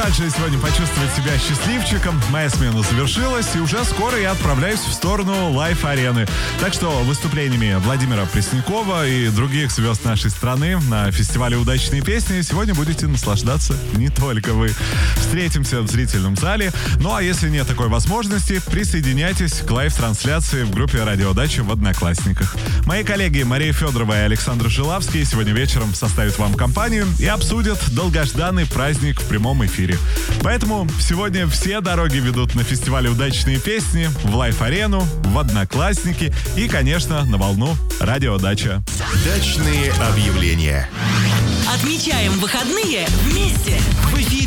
рад же сегодня почувствовать себя счастливчиком. Моя смена завершилась, и уже скоро я отправляюсь в сторону лайв-арены. Так что выступлениями Владимира Преснякова и других звезд нашей страны на фестивале «Удачные песни» сегодня будете наслаждаться не только вы. Встретимся в зрительном зале. Ну а если нет такой возможности, присоединяйтесь к лайв-трансляции в группе «Радио Дача» в Одноклассниках. Мои коллеги Мария Федорова и Александр Жилавский сегодня вечером составят вам компанию и обсудят долгожданный праздник в прямом эфире. Поэтому сегодня все дороги ведут на фестивале «Удачные песни», в лайв-арену, в Одноклассники и, конечно, на волну «Радио Дача». Дачные объявления. Отмечаем выходные вместе. В эфире